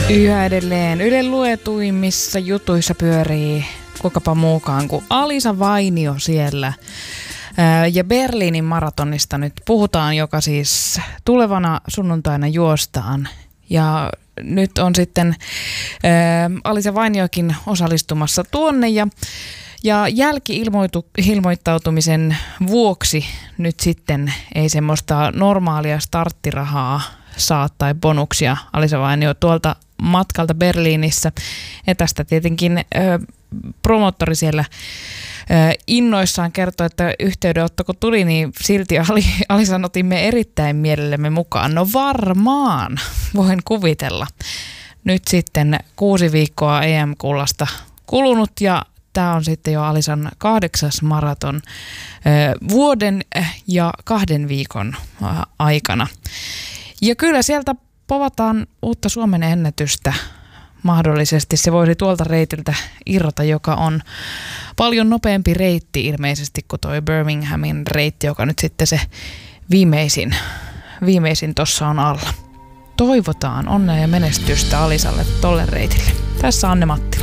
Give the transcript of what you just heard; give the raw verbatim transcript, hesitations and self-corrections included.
Yhä edelleen Yle luetuimmissa jutuissa pyörii kuinka muukaan kuin Alisa Vainio siellä. Ja Berliinin maratonista nyt puhutaan, joka siis tulevana sunnuntaina juostaan. Ja nyt on sitten ää, Alisa Vainiokin osallistumassa tuonne ja, ja jälki-ilmoittautumisen vuoksi nyt sitten ei semmoista normaalia starttirahaa saa tai bonuksia Alisa Vainio tuolta matkalta Berliinissä. Ja tästä tietenkin ö, promottori siellä ö, innoissaan kertoi, että yhteydenotto kun tuli, niin silti Ali, Alisan otimme erittäin mielellämme mukaan. No varmaan, voin kuvitella. Nyt sitten kuusi viikkoa E M-kullasta kulunut ja tämä on sitten jo Alisan kahdeksas maraton ö, vuoden ja kahden viikon ö, aikana. Ja kyllä sieltä povataan uutta Suomen ennätystä mahdollisesti. Se voisi tuolta reitiltä irrota, joka on paljon nopeampi reitti ilmeisesti kuin toi Birminghamin reitti, joka nyt sitten se viimeisin, viimeisin tossa on alla. Toivotaan onnea ja menestystä Alisalle tolle reitille. Tässä Anne Matti.